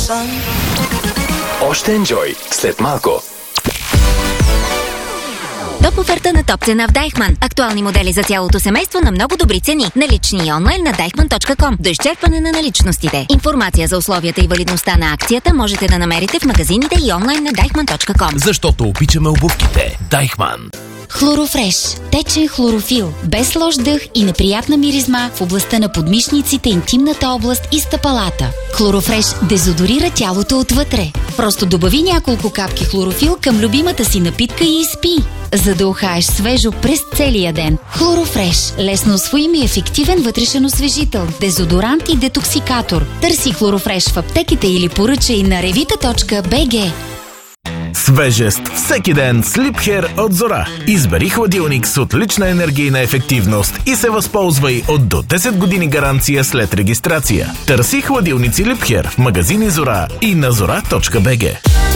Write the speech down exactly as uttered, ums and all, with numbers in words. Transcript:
sun. Още енджой след малко. Топ оферта на топ цена в Дайхман. Актуални модели за цялото семейство на много добри цени. Налични и онлайн на дайхман точка ком. До изчерпване на наличностите. Информация за условията и валидността на акцията можете да намерите в магазините и онлайн на дайхман точка ком. Защото обичаме обувките. Дайхман. Хлорофреш. Течен хлорофил. Без лош дъх и неприятна миризма в областта на подмишниците, интимната област и стъпалата. Хлорофреш дезодорира тялото отвътре. Просто добави няколко капки хлорофил към любимата си напитка и изпи, за да ухаеш свежо през целия ден. Хлорофреш. Лесно усвоим и ефективен вътрешен освежител, дезодорант и детоксикатор. Търси Хлорофреш в аптеките или поръчай на ревита точка би джи. Свежест всеки ден с Liebherr от Зора. Избери хладилник с отлична енергийна ефективност и се възползвай от до десет години гаранция след регистрация. Търси хладилници Liebherr в магазини Зора и на зора точка би джи.